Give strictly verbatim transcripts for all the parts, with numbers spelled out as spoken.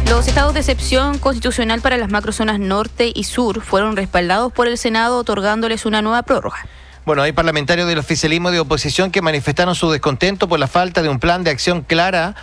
Los estados de excepción constitucional para las macrozonas norte y sur fueron respaldados por el Senado, otorgándoles una nueva prórroga. Bueno, hay parlamentarios del oficialismo y de oposición que manifestaron su descontento por la falta de un plan de acción clara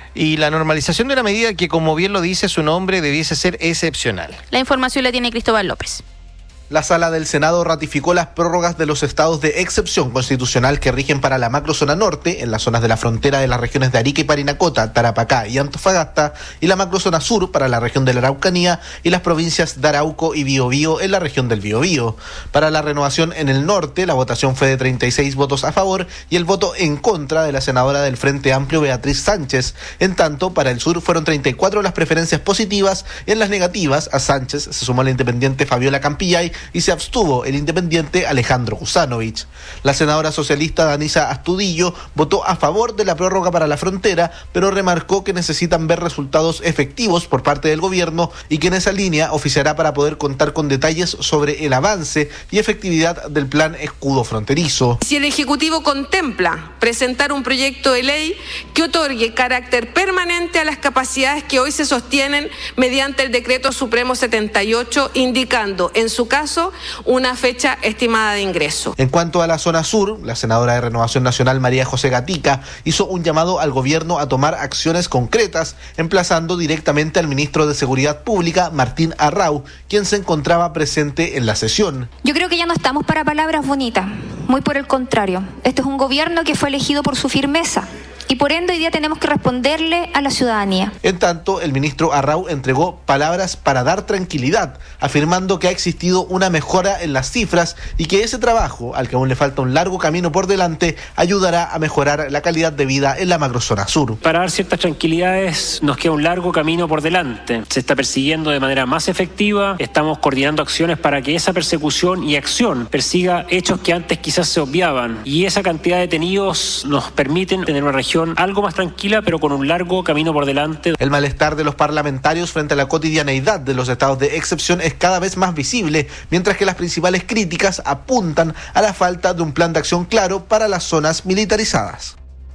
y la normalización de una medida que, como bien lo dice su nombre, debiese ser excepcional. La información la tiene Cristóbal López. La Sala del Senado ratificó las prórrogas de los estados de excepción constitucional que rigen para la macrozona norte, en las zonas de la frontera de las regiones de Arica y Parinacota, Tarapacá y Antofagasta, y la macrozona sur para la región de la Araucanía y las provincias de Arauco y Biobío en la región del Biobío. Para la renovación en el norte, la votación fue de treinta y seis votos a favor y el voto en contra de la senadora del Frente Amplio, Beatriz Sánchez. En tanto, para el sur fueron treinta y cuatro las preferencias positivas. En las negativas, a Sánchez se sumó la independiente Fabiola Campillay y se abstuvo el independiente Alejandro Kusanovich. La senadora socialista Danisa Astudillo votó a favor de la prórroga para la frontera, pero remarcó que necesitan ver resultados efectivos por parte del gobierno y que en esa línea oficiará para poder contar con detalles sobre el avance y efectividad del plan escudo fronterizo. Si el Ejecutivo contempla presentar un proyecto de ley que otorgue carácter permanente a las capacidades que hoy se sostienen mediante el Decreto Supremo setenta y ocho, indicando en su caso una fecha estimada de ingreso. En cuanto a la zona sur, la senadora de Renovación Nacional María José Gatica hizo un llamado al gobierno a tomar acciones concretas, emplazando directamente al ministro de Seguridad Pública, Martín Arrau, quien se encontraba presente en la sesión. Yo creo que ya no estamos para palabras bonitas, muy por el contrario. Este es un gobierno que fue elegido por su firmeza. Y por ende hoy día tenemos que responderle a la ciudadanía. En tanto, el ministro Arrau entregó palabras para dar tranquilidad, afirmando que ha existido una mejora en las cifras y que ese trabajo, al que aún le falta un largo camino por delante, ayudará a mejorar la calidad de vida en la macrozona sur. Para dar ciertas tranquilidades nos queda un largo camino por delante. Se está persiguiendo de manera más efectiva, estamos coordinando acciones para que esa persecución y acción persiga hechos que antes quizás se obviaban. Y esa cantidad de detenidos nos permiten tener una región algo más tranquila, pero con un largo camino por delante. El malestar de los parlamentarios frente a la cotidianeidad de los estados de excepción es cada vez más visible, mientras que las principales críticas apuntan a la falta de un plan de acción claro para las zonas militarizadas.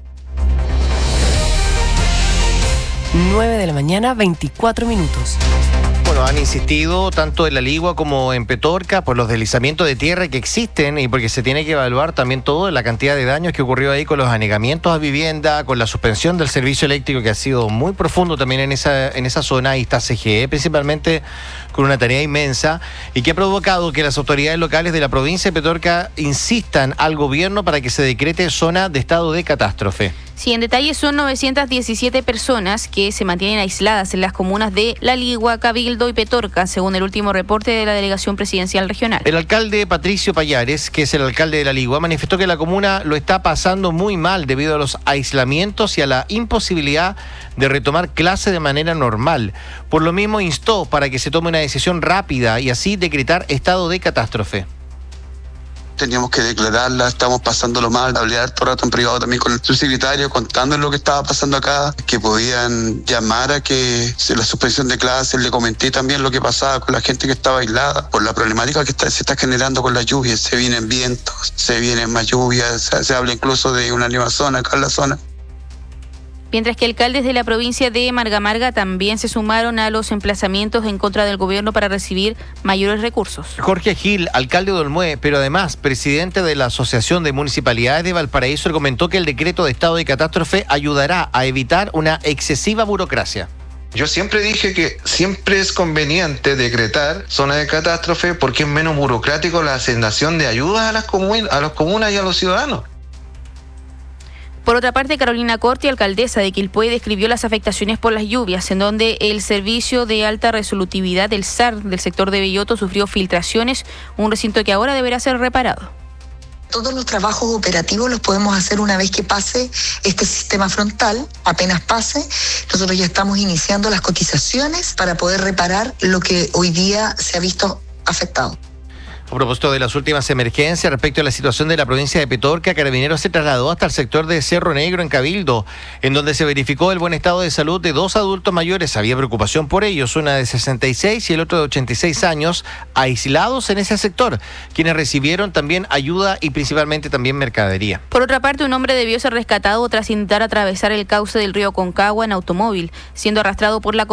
nueve de la mañana, veinticuatro minutos. Bueno, han insistido tanto en La Ligua como en Petorca por los deslizamientos de tierra que existen y porque se tiene que evaluar también todo la cantidad de daños que ocurrió ahí con los anegamientos a vivienda, con la suspensión del servicio eléctrico que ha sido muy profundo también en esa, en esa zona, y está C G E principalmente con una tarea inmensa y que ha provocado que las autoridades locales de la provincia de Petorca insistan al gobierno para que se decrete zona de estado de catástrofe. Sí, en detalle son novecientas diecisiete personas que se mantienen aisladas en las comunas de La Ligua, Cabildo y Petorca, según el último reporte de la Delegación Presidencial Regional. El alcalde Patricio Payares, que es el alcalde de La Ligua, manifestó que la comuna lo está pasando muy mal debido a los aislamientos y a la imposibilidad de retomar clases de manera normal. Por lo mismo instó para que se tome una decisión rápida y así decretar estado de catástrofe. Teníamos que declararla, estamos pasándolo mal, hablé harto rato en privado también con el subsecretario, contando lo que estaba pasando acá, que podían llamar a que se la suspensión de clases. Le comenté también lo que pasaba con la gente que estaba aislada, por la problemática que está, se está generando con las lluvias. Se vienen vientos, se vienen más lluvias, se, se habla incluso de una nueva zona acá en la zona. Mientras que alcaldes de la provincia de Marga Marga también se sumaron a los emplazamientos en contra del gobierno para recibir mayores recursos. Jorge Gil, alcalde de Olmué, pero además presidente de la Asociación de Municipalidades de Valparaíso, comentó que el decreto de estado de catástrofe ayudará a evitar una excesiva burocracia. Yo siempre dije que siempre es conveniente decretar zona de catástrofe porque es menos burocrático la asignación de ayudas a las comun- a las comunas y a los ciudadanos. Por otra parte, Carolina Corti, alcaldesa de Quilpué, describió las afectaciones por las lluvias, en donde el servicio de alta resolutividad del S A R del sector de Belloto sufrió filtraciones, un recinto que ahora deberá ser reparado. Todos los trabajos operativos los podemos hacer una vez que pase este sistema frontal, apenas pase. Nosotros ya estamos iniciando las cotizaciones para poder reparar lo que hoy día se ha visto afectado. A propósito de las últimas emergencias respecto a la situación de la provincia de Petorca, Carabineros se trasladó hasta el sector de Cerro Negro en Cabildo, en donde se verificó el buen estado de salud de dos adultos mayores. Había preocupación por ellos, una de sesenta y seis y el otro de ochenta y seis años, aislados en ese sector, quienes recibieron también ayuda y principalmente también mercadería. Por otra parte, un hombre debió ser rescatado tras intentar atravesar el cauce del río Concagua en automóvil, siendo arrastrado por la